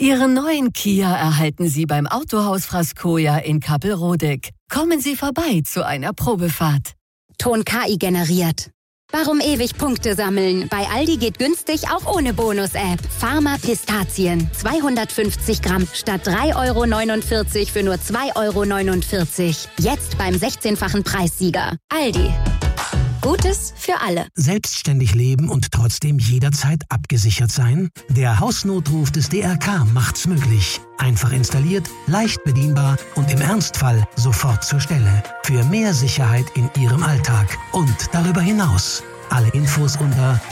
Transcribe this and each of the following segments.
Ihren neuen Kia erhalten Sie beim Autohaus Frascoja in Kappelrodeck. Kommen Sie vorbei zu einer Probefahrt. Ton KI generiert. Warum ewig Punkte sammeln? Bei Aldi geht günstig auch ohne Bonus-App. Pharma Pistazien. 250 Gramm statt 3,49 € für nur 2,49 €. Jetzt beim 16-fachen Preissieger. Aldi. Gutes für alle. Selbstständig leben und trotzdem jederzeit abgesichert sein? Der Hausnotruf des DRK macht's möglich. Einfach installiert, leicht bedienbar und im Ernstfall sofort zur Stelle. Für mehr Sicherheit in Ihrem Alltag und darüber hinaus. Alle Infos unter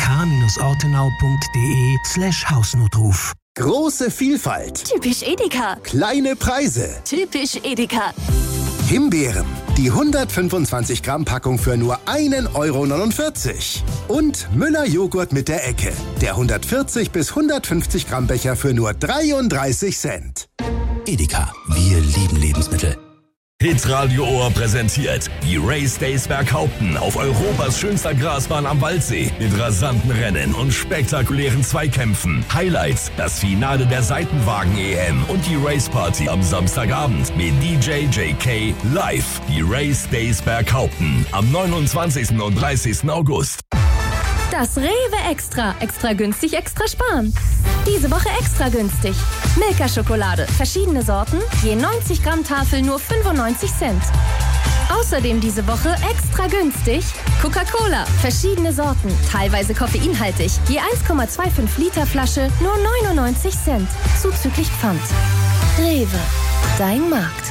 drk-ortenau.de/Hausnotruf. Große Vielfalt. Typisch Edeka. Kleine Preise. Typisch Edeka. Himbeeren. Die 125 Gramm Packung für nur 1,49 € Und Müller-Joghurt mit der Ecke. Der 140 bis 150 Gramm Becher für nur 33 Cent. Edeka. Wir lieben Lebensmittel. Hitradio Ohr präsentiert die Race Days Berghaupten auf Europas schönster Grasbahn am Waldsee mit rasanten Rennen und spektakulären Zweikämpfen. Highlights: das Finale der Seitenwagen-EM und die Race Party am Samstagabend mit DJ JK live. Die Race Days Berghaupten am 29. und 30. August. Das Rewe Extra. Extra günstig, extra sparen. Diese Woche extra günstig. Milka-Schokolade. Verschiedene Sorten. Je 90 Gramm Tafel nur 95 Cent. Außerdem diese Woche extra günstig. Coca-Cola. Verschiedene Sorten. Teilweise koffeinhaltig. Je 1,25 Liter Flasche nur 99 Cent. Zuzüglich Pfand. Rewe. Dein Markt.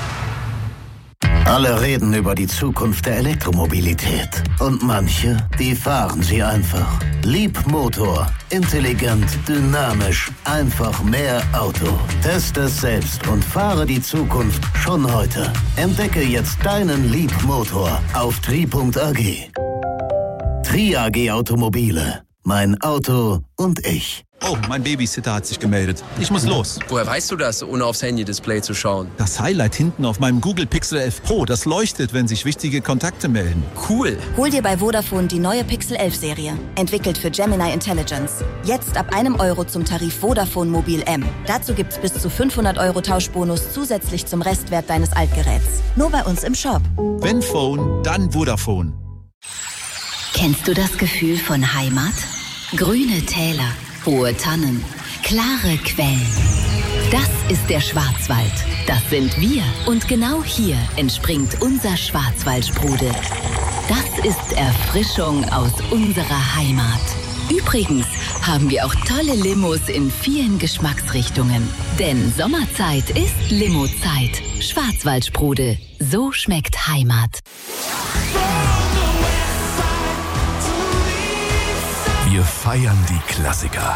Alle reden über die Zukunft der Elektromobilität. Und manche, die fahren sie einfach. Leapmotor. Intelligent, dynamisch, einfach mehr Auto. Teste es selbst und fahre die Zukunft schon heute. Entdecke jetzt deinen Leapmotor auf tri.ag. Tri AG Automobile. Mein Auto und ich. Oh, mein Babysitter hat sich gemeldet. Ich muss los. Woher weißt du das, ohne aufs Handy-Display zu schauen? Das Highlight hinten auf meinem Google Pixel 11 Pro, das leuchtet, wenn sich wichtige Kontakte melden. Cool. Hol dir bei Vodafone die neue Pixel 11-Serie. Entwickelt für Gemini Intelligence. Jetzt ab €1 zum Tarif Vodafone Mobil M. Dazu gibt's bis zu 500 € Tauschbonus zusätzlich zum Restwert deines Altgeräts. Nur bei uns im Shop. Wenn Phone, dann Vodafone. Kennst du das Gefühl von Heimat? Grüne Täler, hohe Tannen, klare Quellen. Das ist der Schwarzwald. Das sind wir. Und genau hier entspringt unser Schwarzwaldsprudel. Das ist Erfrischung aus unserer Heimat. Übrigens haben wir auch tolle Limos in vielen Geschmacksrichtungen. Denn Sommerzeit ist Limozeit. Schwarzwaldsprudel. So schmeckt Heimat. Wir feiern die Klassiker.